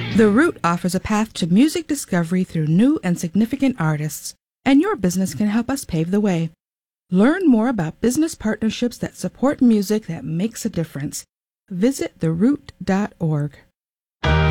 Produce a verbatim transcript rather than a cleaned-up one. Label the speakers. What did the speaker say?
Speaker 1: The Root offers a path to music discovery through new and significant artists, and your business can help us pave the way. Learn more about business partnerships that support music that makes a difference. Visit the root dot org.